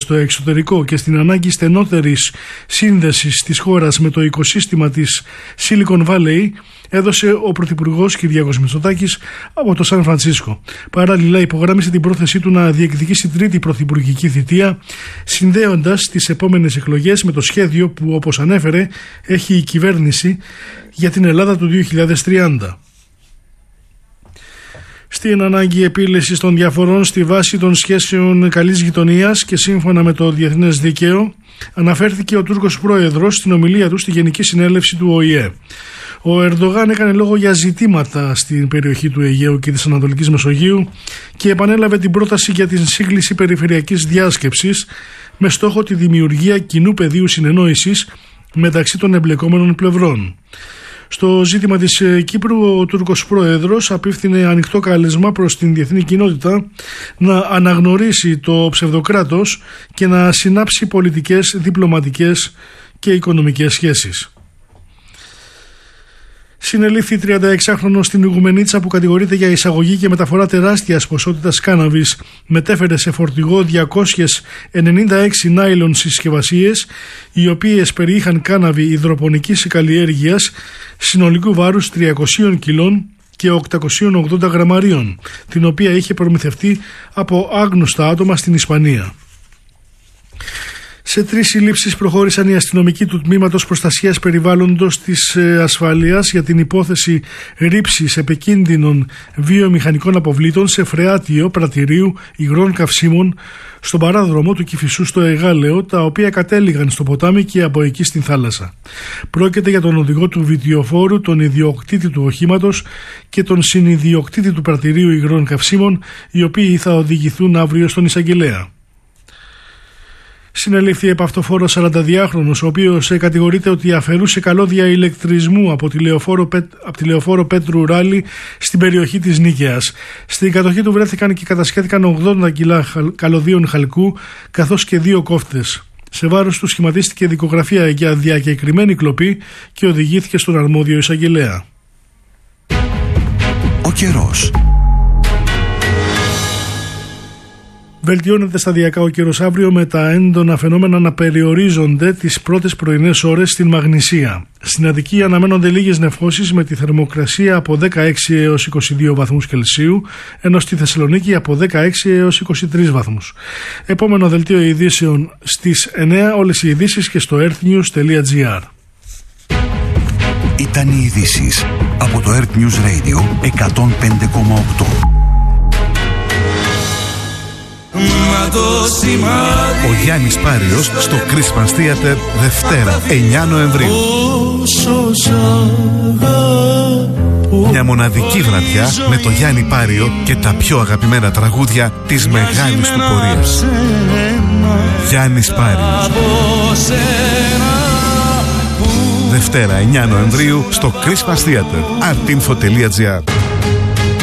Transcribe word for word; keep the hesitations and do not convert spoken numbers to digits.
στο εξωτερικό και στην ανάγκη στενότερης σύνδεσης της χώρας με το οικοσύστημα της Silicon Valley, έδωσε ο Πρωθυπουργός Κυριάκος Μητσοτάκης από το Σαν Φρανσίσκο. Παράλληλα, υπογράμμισε την πρόθεσή του να διεκδικήσει τρίτη πρωθυπουργική θητεία, συνδέοντας τις επόμενες εκλογές με το σχέδιο που, όπως ανέφερε, έχει η κυβέρνηση για την Ελλάδα του δύο χιλιάδες τριάντα. Στην ανάγκη επίλυσης των διαφορών στη βάση των σχέσεων καλής γειτονίας και σύμφωνα με το διεθνές δίκαιο, αναφέρθηκε ο Τούρκος πρόεδρος στην ομιλία του στη Γενική Συνέλευση του Ο Η Ε. Ο Ερντογάν έκανε λόγο για ζητήματα στην περιοχή του Αιγαίου και της Ανατολικής Μεσογείου και επανέλαβε την πρόταση για την σύγκληση περιφερειακής διάσκεψης με στόχο τη δημιουργία κοινού πεδίου συνεννόησης μεταξύ των εμπλεκόμενων πλευρών. Στο ζήτημα της Κύπρου, ο Τούρκος πρόεδρος απίφθινε ανοιχτό κάλεσμα προς την διεθνή κοινότητα να αναγνωρίσει το ψευδοκράτος και να συνάψει πολιτικές, διπλωματικές και οικονομικές σχέσεις. Συνελήφθη τριανταεξάχρονος στην Ιγουμενίτσα που κατηγορείται για εισαγωγή και μεταφορά τεράστιας ποσότητας κάναβης. Μετέφερε σε φορτηγό διακόσιες ενενήντα έξι νάιλον συσκευασίες, οι οποίες περιείχαν κάναβη υδροπονικής καλλιέργειας συνολικού βάρους τριακόσια κιλών και οκτακόσια ογδόντα γραμμαρίων, την οποία είχε προμηθευτεί από άγνωστα άτομα στην Ισπανία. Σε τρεις συλλήψεις προχώρησαν οι αστυνομικοί του Τμήματος Προστασίας Περιβάλλοντος της Ασφαλείας για την υπόθεση ρήψης επικίνδυνων βιομηχανικών αποβλήτων σε φρεάτιο πρατηρίου υγρών καυσίμων στον παράδρομο του Κηφισού στο Εγάλεο, τα οποία κατέληγαν στο ποτάμι και από εκεί στην θάλασσα. Πρόκειται για τον οδηγό του βιτιοφόρου, τον ιδιοκτήτη του οχήματος και τον συνιδιοκτήτη του πρατηρίου υγρών καυσίμων, οι οποίοι θα οδηγηθούν αύριο στον εισαγγελέα. Συνελήφθη επαυτοφόρος σαρανταδυάχρονος, ο οποίος κατηγορείται ότι αφαιρούσε καλώδια ηλεκτρισμού από τη λεωφόρο, από τη λεωφόρο Πέτρου Ράλη στην περιοχή της Νίκαιας. Στην κατοχή του βρέθηκαν και κατασχέθηκαν ογδόντα κιλά καλωδίων χαλκού καθώς και δύο κόφτες. Σε βάρος του σχηματίστηκε δικογραφία για διακεκριμένη κλοπή και οδηγήθηκε στον αρμόδιο εισαγγελέα. Ο καιρός. Βελτιώνεται σταδιακά ο καιρός αύριο, με τα έντονα φαινόμενα να περιορίζονται τις πρώτες πρωινές ώρες στην Μαγνησία. Στην Αττική αναμένονται λίγες νεφώσεις με τη θερμοκρασία από δεκαέξι έως είκοσι δύο βαθμούς Κελσίου, ενώ στη Θεσσαλονίκη από δεκαέξι έως είκοσι τρεις βαθμούς. Επόμενο δελτίο ειδήσεων στις εννέα, όλες οι ειδήσεις και στο earthnews τελεία gr. Ήταν οι ειδήσεις από το Earth News Radio εκατόν πέντε κόμμα οκτώ. Ο Γιάννης Πάριος στο Christmas Theater Δευτέρα εννέα Νοεμβρίου. Μια μοναδική βραδιά με το Γιάννη Πάριο και τα πιο αγαπημένα τραγούδια της μεγάλης του πορείας. Γιάννης Πάριος, Δευτέρα εννέα Νοεμβρίου στο Christmas Theater. artinfo τελεία gr.